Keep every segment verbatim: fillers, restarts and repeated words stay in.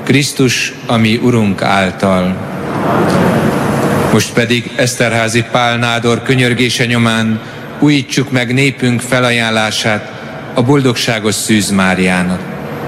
Krisztus, a mi Urunk által. Most pedig Eszterházy Pál nádor könyörgése nyomán újítsuk meg népünk felajánlását a boldogságos Szűz Máriának.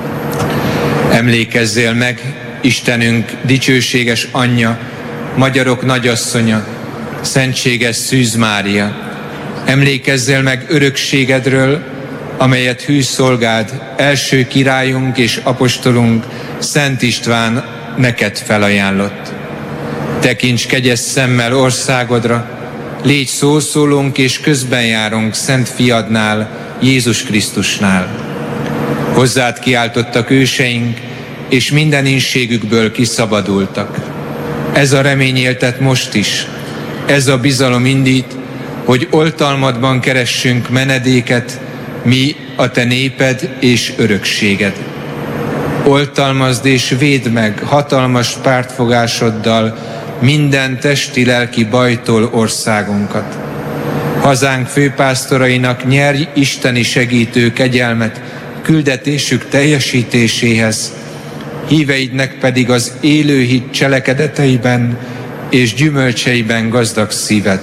Emlékezzél meg, Istenünk dicsőséges anyja, magyarok nagyasszonya, szentséges Szűz Mária. Emlékezzél meg örökségedről, amelyet hű szolgád, első királyunk és apostolunk, Szent István neked felajánlott. Tekints kegyes szemmel országodra, légy szószólónk és közbenjárunk Szent Fiadnál, Jézus Krisztusnál. Hozzád kiáltottak őseink, és minden ínségükből kiszabadultak. Ez a remény éltet most is, ez a bizalom indít, hogy oltalmadban keressünk menedéket, mi a te néped és örökséged. Oltalmazd és védd meg hatalmas pártfogásoddal minden testi-lelki bajtól országunkat. Hazánk főpásztorainak nyerj isteni segítő kegyelmet küldetésük teljesítéséhez, híveidnek pedig az élő hit cselekedeteiben és gyümölcseiben gazdag szíved.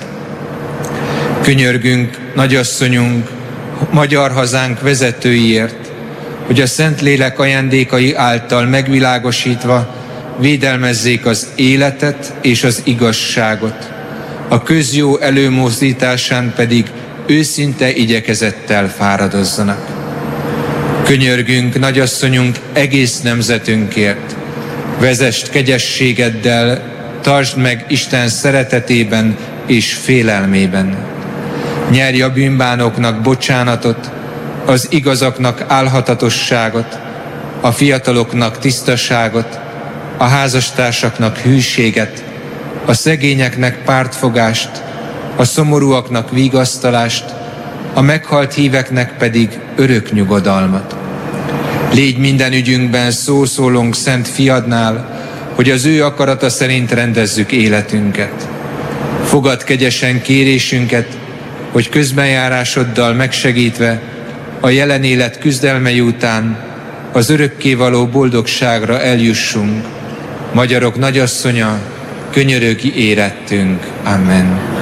Könyörgünk, nagyasszonyunk, magyar hazánk vezetőiért, hogy a Szentlélek ajándékai által megvilágosítva védelmezzék az életet és az igazságot, a közjó előmozdításán pedig őszinte igyekezettel fáradozzanak. Könyörgünk, nagyasszonyunk, egész nemzetünkért, vezest kegyességeddel, tartsd meg Isten szeretetében és félelmében. Nyerj a bűnbánoknak bocsánatot, az igazaknak álhatatosságot, a fiataloknak tisztaságot, a házastársaknak hűséget, a szegényeknek pártfogást, a szomorúaknak vigasztalást, a meghalt híveknek pedig örök nyugodalmat. Légy minden ügyünkben szószólónk Szent Fiadnál, hogy az ő akarata szerint rendezzük életünket. Fogadd kegyesen kérésünket, hogy közbenjárásoddal megsegítve a jelen élet küzdelmei után az örökkévaló boldogságra eljussunk. Magyarok nagyasszonya, könyörögj érettünk. Amen.